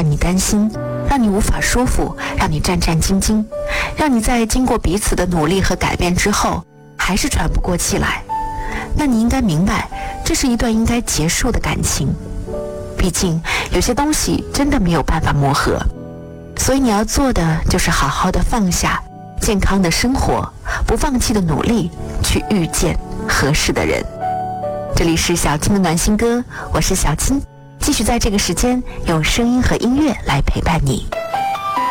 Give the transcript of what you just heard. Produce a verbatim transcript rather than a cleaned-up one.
让你担心，让你无法说服，让你战战兢兢，让你在经过彼此的努力和改变之后还是喘不过气来，那你应该明白，这是一段应该结束的感情。毕竟有些东西真的没有办法磨合，所以你要做的就是好好的放下，健康的生活，不放弃的努力，去遇见合适的人。这里是小青的暖心歌，我是小青，继续在这个时间用声音和音乐来陪伴你。